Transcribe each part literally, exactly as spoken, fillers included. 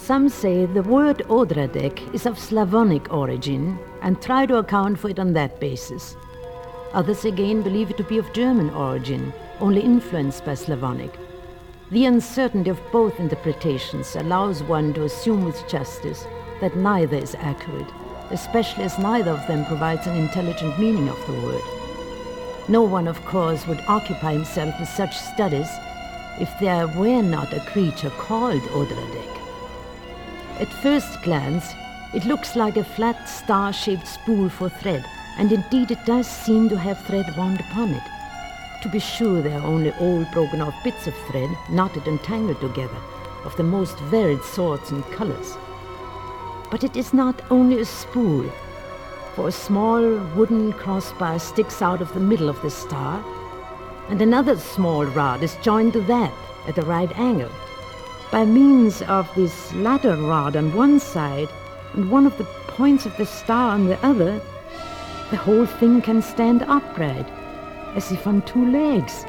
Some say the word Odradek is of Slavonic origin and try to account for it on that basis. Others again believe it to be of German origin, only influenced by Slavonic. The uncertainty of both interpretations allows one to assume with justice that neither is accurate, especially as neither of them provides an intelligent meaning of the word. No one, of course, would occupy himself with such studies if there were not a creature called Odradek. At first glance, it looks like a flat star-shaped spool for thread, and indeed it does seem to have thread wound upon it. To be sure, they are only old broken-off bits of thread, knotted and tangled together, of the most varied sorts and colors. But it is not only a spool, for a small wooden crossbar sticks out of the middle of the star, and another small rod is joined to that at a right angle. By means of this latter rod on one side and one of the points of the star on the other, the whole thing can stand upright, as if on two legs.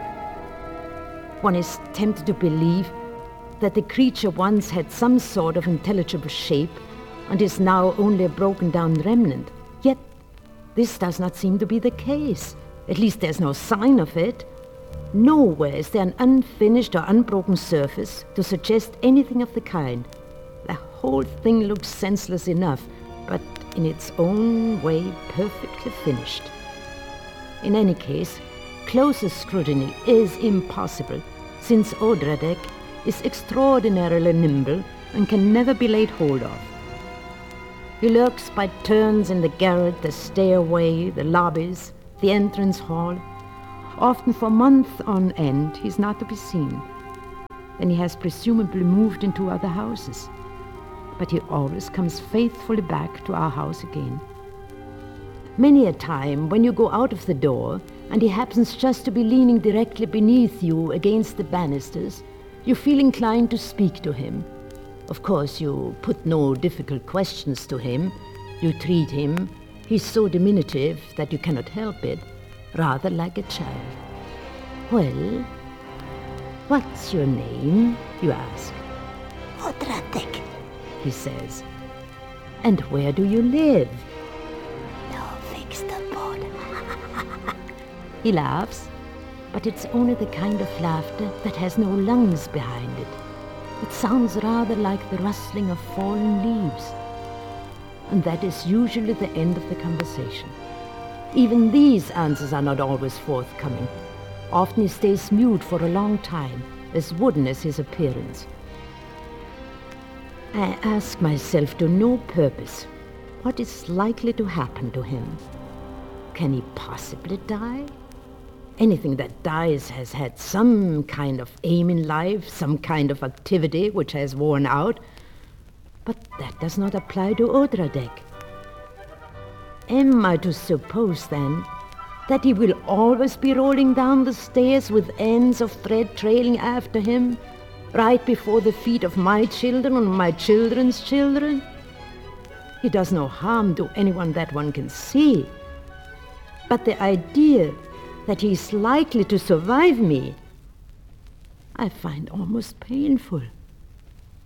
One is tempted to believe that the creature once had some sort of intelligible shape and is now only a broken-down remnant. Yet this does not seem to be the case. At least there's no sign of it. Nowhere is there an unfinished or unbroken surface to suggest anything of the kind. The whole thing looks senseless enough, but in its own way perfectly finished. In any case, closer scrutiny is impossible, since Odradek is extraordinarily nimble and can never be laid hold of. He lurks by turns in the garret, the stairway, the lobbies, the entrance hall. Often for months on end he's not to be seen. Then he has presumably moved into other houses. But he always comes faithfully back to our house again. Many a time when you go out of the door and he happens just to be leaning directly beneath you against the banisters, you feel inclined to speak to him. Of course, you put no difficult questions to him. You treat him, he's so diminutive that you cannot help it, rather like a child. Well, what's your name, you ask. Odradek, he says. And where do you live? No fixed abode. He laughs, but it's only the kind of laughter that has no lungs behind it. It sounds rather like the rustling of fallen leaves. And that is usually the end of the conversation. Even these answers are not always forthcoming. Often he stays mute for a long time, as wooden as his appearance. I ask myself to no purpose, what is likely to happen to him? Can he possibly die? Anything that dies has had some kind of aim in life, some kind of activity which has worn out. But that does not apply to Odradek. Am I to suppose, then, that he will always be rolling down the stairs with ends of thread trailing after him, right before the feet of my children and my children's children? He does no harm to anyone that one can see. But the idea that he is likely to survive me, I find almost painful.